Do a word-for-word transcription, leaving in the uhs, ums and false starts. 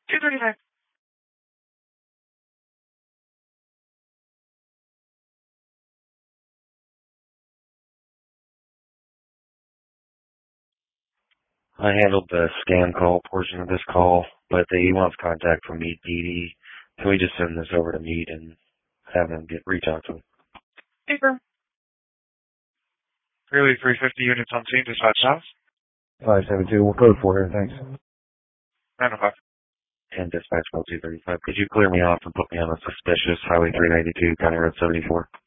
two thirty-nine. I handled the scam call portion of this call, but he wants contact from Meet P D. Can we just send this over to Meet and have them get reach out to him? Paper. Really three fifty units on scene, dispatch house. five seven two, we'll code for here, thanks. nine oh five. And dispatch call two thirty-five. Could you clear me off and put me on a suspicious Highway three ninety-two, County Road seventy-four?